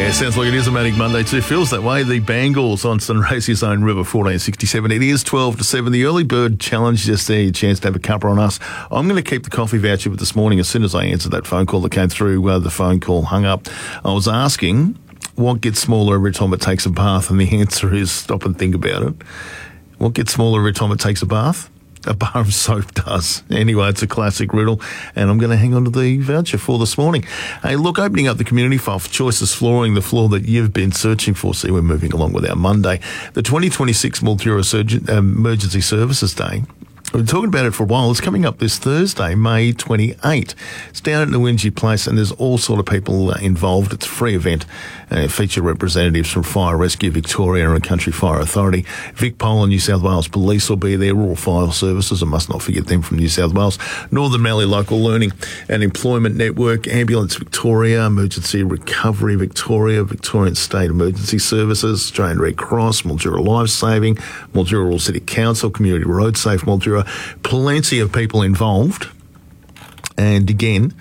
Yeah, sounds like it is a Manic Monday too. Feels that way. The Bangles on Sunraysia Zone River 1467. It is 12 to 7. The early bird challenge just there. Your chance to have a cuppa on us. I'm going to keep the coffee voucher for this morning as soon as I answered that phone call that came through. The phone call hung up. I was asking what gets smaller every time it takes a bath, and the answer is stop and think about it. What gets smaller every time it takes a bath? A bar of soap does. Anyway, it's a classic riddle, and I'm going to hang on to the voucher for this morning. Hey, look, opening up the community file for Choices Flooring, the floor that you've been searching for. See, we're moving along with our Monday. The 2026 Mildura Emergency Services Day. We've been talking about it for a while. It's coming up this Thursday, May 28. It's down at Newinji Place, and there's all sort of people involved. It's a free event. It features representatives from Fire Rescue Victoria and Country Fire Authority. VicPol and New South Wales Police will be there, Rural Fire Services, I must not forget them from New South Wales, Northern Mallee Local Learning and Employment Network, Ambulance Victoria, Emergency Recovery Victoria, Victorian State Emergency Services, Australian Red Cross, Mildura Life Saving, Mildura Rural City Council, Community Road Safe Mildura. Plenty of people involved. And again,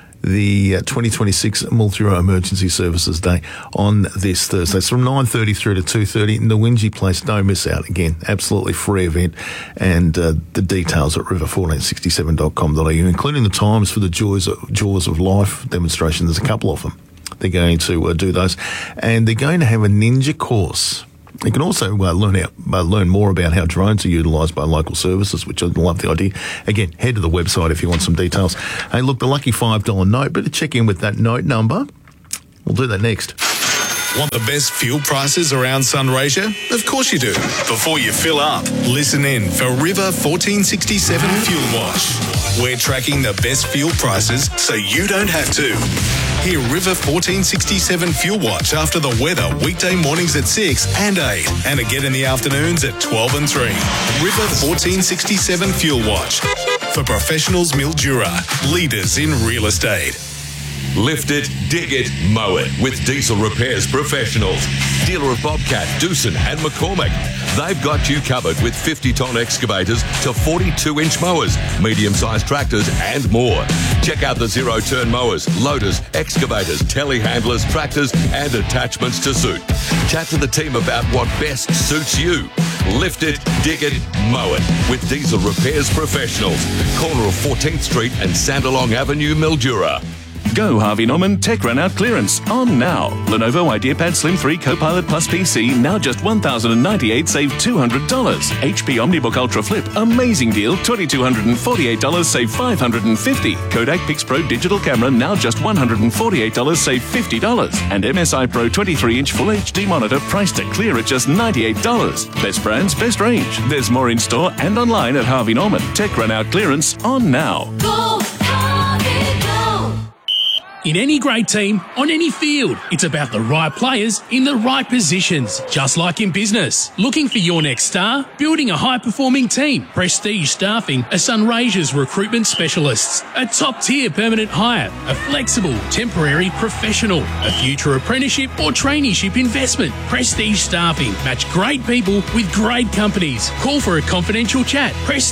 the 2026 Mildura Emergency Services Day on this Thursday. It's from 9:30 through to 2:30 in the Newinji Place. Don't miss out. Again, absolutely free event. And the details at river1467.com.au, including the times for the Jaws of Life demonstration. There's a couple of them. They're going to do those. And they're going to have a ninja course. You can also learn more about how drones are utilised by local services, which I love the idea. Again, head to the website if you want some details. Hey, look, the lucky $5 note, better check in with that note number. We'll do that next. Want the best fuel prices around Sunraysia? Of course you do. Before you fill up, listen in for River 1467 Fuel Watch. We're tracking the best fuel prices so you don't have to. Hear River 1467 Fuel Watch after the weather weekday mornings at 6 and 8 and again in the afternoons at 12 and 3. River 1467 Fuel Watch for professionals Mildura, leaders in real estate. Lift it, dig it, mow it with Diesel Repairs Professionals. Dealer of Bobcat, Doosan and McCormick. They've got you covered with 50-ton excavators to 42-inch mowers, medium-sized tractors and more. Check out the zero-turn mowers, loaders, excavators, telehandlers, tractors and attachments to suit. Chat to the team about what best suits you. Lift it, dig it, mow it with Diesel Repairs Professionals. Corner of 14th Street and Sandalong Avenue, Mildura. Go Harvey Norman Tech Run Out clearance on now. Lenovo IdeaPad Slim 3 Copilot Plus PC now just $1,098, save $200. HP OmniBook Ultra Flip, amazing deal, $2,248, save $550. Kodak PixPro Digital Camera now just $148, save $50. And MSI Pro 23-inch Full HD monitor priced to clear at just $98. Best brands, best range. There's more in store and online at Harvey Norman. Tech Run Out clearance on now. Go Harvey, go! In any great team, on any field, it's about the right players in the right positions. Just like in business. Looking for your next star? Building a high-performing team. Prestige Staffing are Sunraysia's recruitment specialists. A top-tier permanent hire. A flexible, temporary professional. A future apprenticeship or traineeship investment. Prestige Staffing. Match great people with great companies. Call for a confidential chat.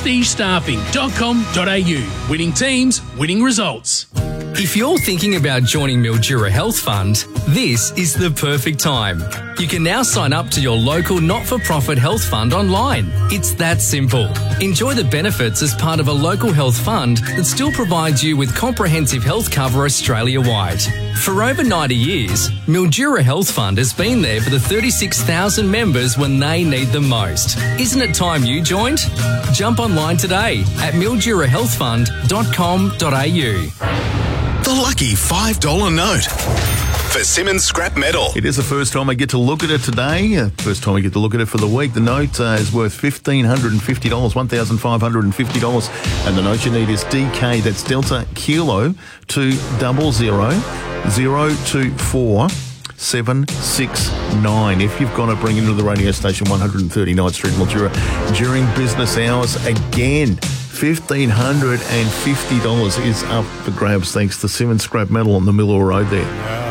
PrestigeStaffing.com.au. Winning teams, winning results. If you're thinking about joining Mildura Health Fund, this is the perfect time. You can now sign up to your local not-for-profit health fund online. It's that simple. Enjoy the benefits as part of a local health fund that still provides you with comprehensive health cover Australia-wide. For over 90 years, Mildura Health Fund has been there for the 36,000 members when they need them most. Isn't it time you joined? Jump online today at mildurahealthfund.com.au. The lucky $5 note for Simmons Scrap Metal. It is the first time I get to look at it today. First time I get to look at it for the week. The note is worth $1,550, $1,550. And the note you need is DK, that's Delta Kilo 200-024-769. If you've got to bring into the radio station 139th Street, Mildura, during business hours again. $1,550 is up for grabs thanks to Simmons Scrap Metal on the Miller Road there.